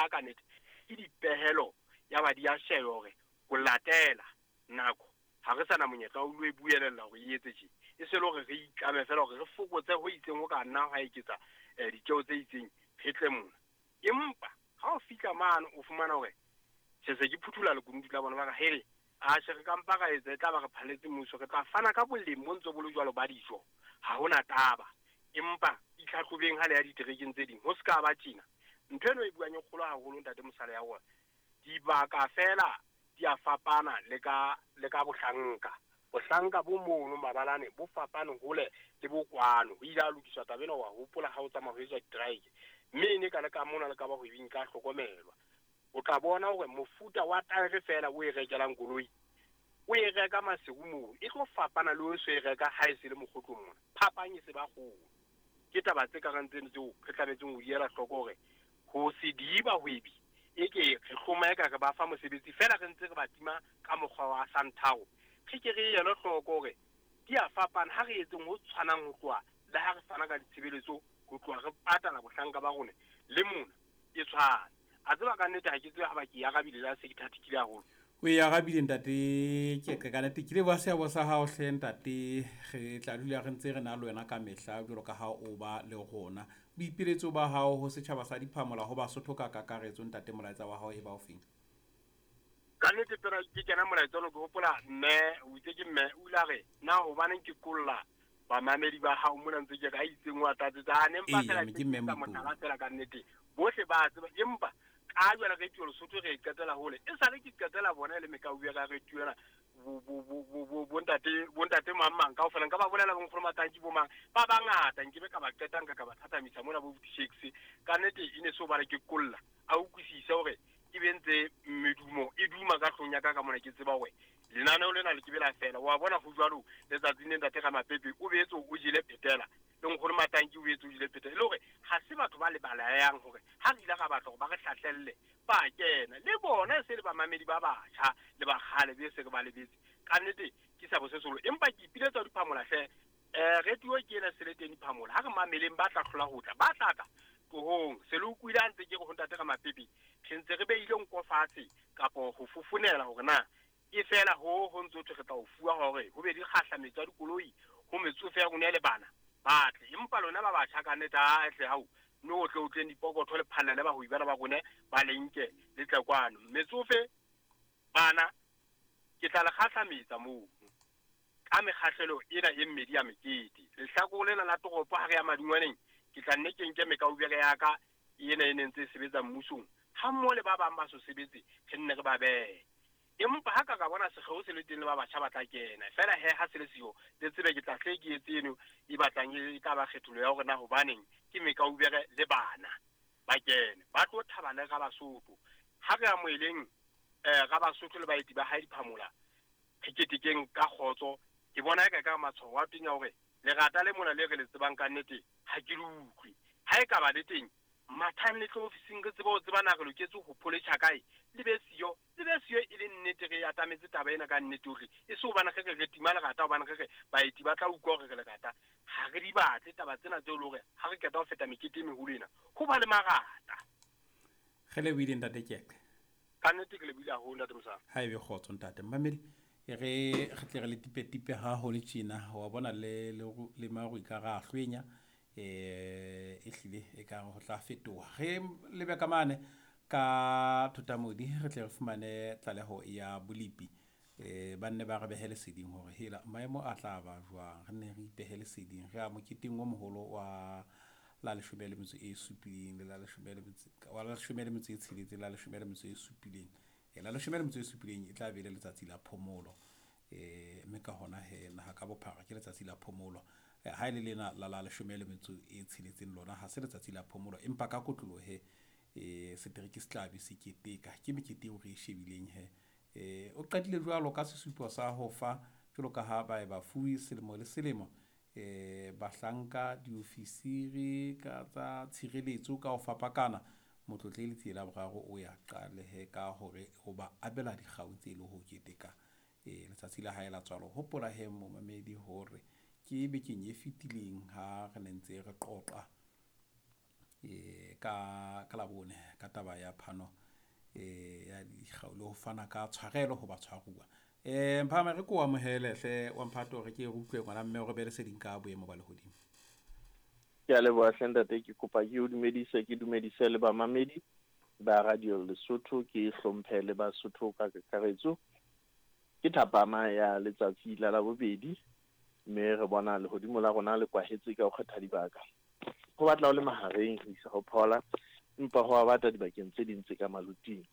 ha ka nnete ke dipehelo ya ba di a shebe hore go latela nako ha re sana monyetla o le buelela hore e etse tje e se le hore re itlame fela hore re fokotse ho itseng ho ka nna ha eketsa ditjeo tse itseng re tle mona empa ha o fihla mane o fumana hore se ke phuthula le kunutu la bona ba ka hele a se re ka mpa ka etsa tla ba re phaletse mmuso re tla fana ka boleng bo ntse bo le jwalo ba dijo ha hona taba empa itlhatlhobeng ha le ya diterekeng tse ding ho se ka ba tjena ntho eno e buang e kgolo haholo ntate mosala ya rona dibaka fela di a fapana le ka bohlanka bo mono mabalane bo fapane hole le bokwano ho ile a lokiswa tabena wa hopola ha o tsamaya ho etswa strike mme ne ka le ka mona le ka ba ho ibeng ka hlokomelwa o tla bona hore mofuta wa taere fela o e rekelang koloi o e reka masegumo e tlo fapana le o se e reka ha e se le mokgotlo mona phapang e se ba kgolo ke taba tse ka gantseng tseo re tlametseng ho diela hloko hore ho se diba hwebi eke re hlomaeka re ba fa mosebetsi fela re ntse re ba tima ka mokgwa wa santhao re ke re yelo hloko hore di a fapana ha re etseng ho tshwanang ho tloha le ha re fana ka ditshebeletso ho tloha re patala bohlanka ba rona le mona e tshwana a tseba ka nnete ha ke tsebe ha ba ke ya gabile la se ke thatikile haholo o ya gabile ntate ke ka nate ke le ba seabo sa hao hle ntate re tla dula re ntse re na le wena ka mehla jalo ka ha o ba le gona boipiletso ba hao ho setjhaba sa diphamola ho Basotho ka kakaretso ntate molaetsa wa hao e ba o feng ka nnete pera ke kena molaetsa no ke hopola mme o itse ke mme o ile re na ho bana ke kolla ba mamedi ba hao mona ntse ke ka itseng wa tatsa ne mpa fela ke tsa motala fela ka nnete bohle ba tseba empa ka jwale re tlo Lesotho re qetela hole e sa le ke qetela bona le meka uya ka re tuela bontate mamang ka ofela nka ba bolela bo nkgono matanki bo mang ba bangata nke be ka ba qetang ka ba thathamisa mona bo shakes ka nnete ine so ba le ke kolla a ukwisisa hore ke bentse medumo e duma ka hlonya ka mona ke tseba hore lenaneo lena le ke bela fela wa bona go jwalo letsatsi ne ntate ka mapepe o beetse o jile phetela le nkgono matanki o beetse o jile phetela le hore ha se batho ba le balayang hore ha re ile ga batla go ba re hlahlelle ba kena le bona se le ba mamedi ba batjha le ba khale be se re ba lebetse ka nnete ke sa bosesolo empa ke ipiletsa diphamola hle radio ke ena seleteng diphamola ha re mameleng ba tla hlola ho tla ba tlatla tohong se le ukwile ntse ke go ntate ka mapepe re ntse re beile nko fatshe kapo ho fufunela hore na e fela ho ntse re tla o fuwa hore ho be di kgahlametsa dikoloi ho metsofe ya rona le bana batle empa lona ba batjha ka nnete a hle hao no tle o tleng dipokotho le phanele ba ho ibana ba rona ba lenke le tlekwano metsofe bana ke tla le kgahlametsa moo ka mekgahlelo ena e mmedi ya mekete lehlakore lena la toropo ha re ya madungwaneng ke tla nne ke nke meka ubere ya ka ena e nentse sebetsa mmusong ha mmo le ba bang ba so sebetse re nne re ba behe empa ha ka bona sekgeo se le teng le ba batjha ba tla kena fela he ha se le siyo le tsebe ke tla hle ke etseno e batlang e ka ba kgethollo ya hore na hobaneng ke meka ubere le bana ba kene ba tlo thaba le ga Basotho ha re amoeleng ga Basotho le baeti ba hae diphamola re ketekeng ka khotso ke bona ka matshwao wa teng ya hore lerata le mona le re le tsebang ka nnete ha ke rutlwe ha e ka ba le teng mathang le tlo ofising re tseba o tseba na re loketse ho poletsa kae le be siyo e le nnete re atametse taba ena ka nnete hore e se ho bana re tima lerata ho bana re baeti ba tla utlwa hore re lerata ha re di batle taba tsena tseo le hore ha re keta ho feta mekete e meholo ena ho ba le marata ge le buile ntate keke ka nnete ke le buile haholo ntate mosana ha ebe khotso ntate mmamedi re tle re le tipe ha ho le tjena wa bona le maru ka ga hlwenya e hlile e ka go tla fetoha ge lebe ka mane ka thotamodi re tle re fumane tlaleho ya bolipi banne ba re behele seding hore hela maemo a tla ba jwang re ne re ipehele seding re a moketing o moholo wa la leshomele metso e supileng le la leshomele metso wa la leshomele metso e tsheletse la leshomele metso e supileng la leshomele metso e supileng e tla be le letsatsi la phomolo mme ka hona he na ka bophara ke letsatsi la phomolo ha ile lena la leshomele metso e tsheletseng lona ha se letsatsi la phomolo empa ka kotlolo he setereke se tla be se keteka ke mekete o re shebileng he o qadile jwalo ka sesupo sa ho fa jwalo ka ha ba fuwe selemo le selemo bahlanka diofisiri ka tsa tshireletso ka ho fapakana motlotle le tsela boraro o ya qale he ka hore ho ba abela dikgau tse le ho keteka letsatsi la hae la tswalo hopola he mo mamedi hore ke bekeng e fetileng ha re nentse re qoqa ka labone ka taba ya phano ya dikgaolo ho fana ka tshwarelo ho ba tshwaruwa mphame re ko amohele hle wa mphato re ke utlwe ngwana mme re be le seding ka boemo ba lehodimo. Ke a leboha ntate, ke kopa ke o dumedise le bamamedi ba Radio Lesotho, ke hlomphe le Basotho ka kakaretso. Ke thapama ya letsatsi la bobedi, mme re bona lehodimo la rona le kwahetse ka ho kgetha dibaka. Ho batla ho le mahareng ho isa ho phola, empa ho a bata dibakeng tse ding tse ka maluting.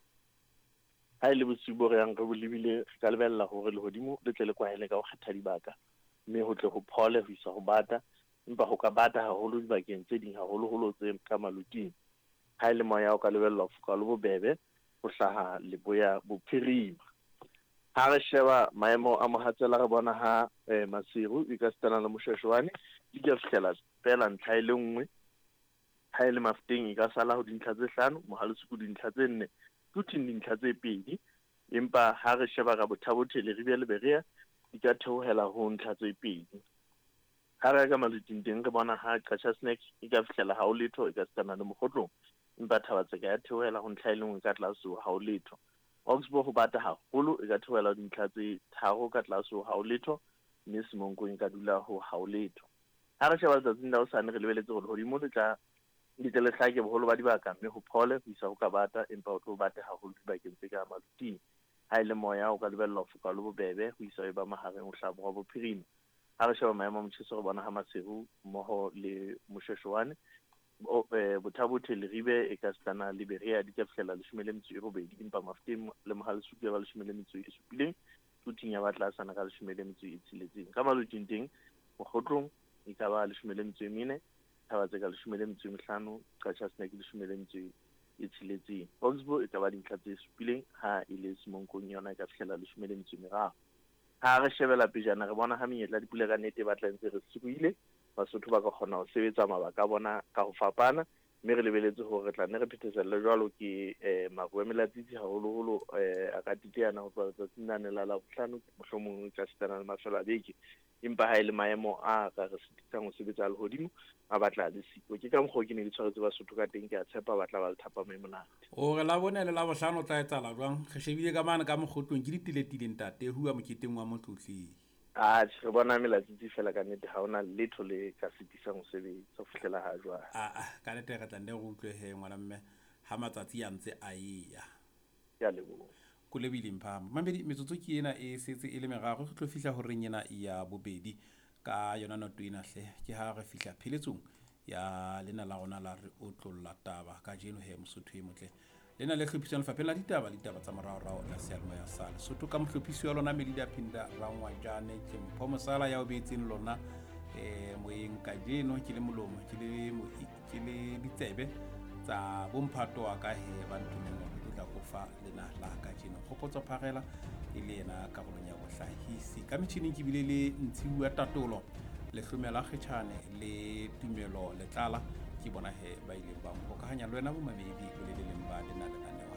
Ha ile bosiu bo re yang re bolebile re ka lebella hore lehodimo le tle le kwahele ka ho kgetha dibaka, mme ho tle ho phole ho isa ho bata, empa ho ka bata haholo dibakeng tse ding haholoholo tse ka maluting. Ha ile moya o ka lebella ho foka le bobebe ho hlaha leboya bophirima. Ha re sheba maemo a mohatsela re bona ha Maseru e ka setana le Moshweshwane di ka fihlela fela ntlha e le nngwe. Ha ile Mafteng e ka sala ho dintlha tse 5, Mohalesuku dintlha tse 4, Tuting dintlha tse 2, empa ha re sheba ka Bothabothe le Ribe le Berea di ka theohela ho ntlha tse 2. Ha re ka maluting teng re bona ha Qacha Snack e ka fihlela ha o letho e ka setana le Mokgotlong, empa Thabatseka ya theohela ho ntlha e le nngwe ka tlase ha o letho. Oxbow ho bata haholo e ka theohela dintlha tse 3 ka tlase ha o letho, mme Semonkong e ka dula ho ha o letho. Ha re sheba letsatsing la hosane re lebeletse hore lehodimo le tle le hlake boholo ba dibaka, mme ho phole ho isa ho ka bata, empa ho tlo bata haholo dibakeng tse ka maluting. Ha ile moya o ka lebella ho foka le bobebe ho isa e ba mahareng ho hlabora bophirima. Ha re sheba maemo a motjheso re bona ha Maseru mmoho le Moshweshwane, Bothabothe le Ribe e ka setana le Berea di ka fihlela 18, empa Mafteng le Mohalesuku ya ba 17, Tuting ya ba tlasana ka 16. Ka maluting teng Mokgotlong e ka ba 14, Thabatseka 15, Qacha Snack 16. Oxbow e ka ba dintlha tse 7 ha ile Semonkong yona e ka fihlela 13. Ha re shebela pejana re bona ha menyetla dipula ka nnete ba tla ntse re sibuile, Basotho ba ka kgona ho sebetsa mabaka a bona ka ho fapana, mme re lebeletse hore re tla nne re phetheselle jwalo ke Maruo a Melatsitsi haholoholo a ka titeana ho tloha letsatsing lane la Labohlano, mohlomong ka setana le mafelo a beke, empa ha ile maemo a ka re sitisang ho sebetsa lehodimo a batla le siko. Ke ka mokgwa ke ne di tshwaretse Basotho ka teng, ke a tshepa batla ba le thapame monate. O re la bone le Labohlano tla etsala jwang? Re shebile ka mane ka Mokgotlong ke ditiletile ntate hua moketeng wa motlotli. Re bona Melatsitsi fela ka nnete ha ona letho le ka sitisang ho sebetsa ho fihlela ha jwale. Ka nnete re tla nne re utlwe he ngwana mme ha matsatsi ya ntse a eya. Ya leboha. Ko lebile mphama mamedi metsotso ke ena e setse e le meraro re tlo fihla ho reng ena ya bobedi ka yona noto ena hle ke ha re fihla pheletsong ya lena la rona la re o tlolla taba ka jeno he Mosotho e motle lena le hlophisang lefapheng la ditaba tsa morao la Sealemoya sa Lesotho ka mohlophisi wa lona Melida Phinda Rangwajane ke Mpho Mosala ya o beetseng lona moeng ka jeno ke le molomo ke le ditsebe tsa bomphato wa ka he ba ntumeng ho tla go fa lena la ka jeno kgopotso pharela e le ena ka bolong ya bohlahisi ka metjhineng ke bile le ntshiwa tatolo le hlomela kgetjhane le tumelo le tlala ke bona he ba ile ba mphokahanya le wena bo mabedi le leng ba lena le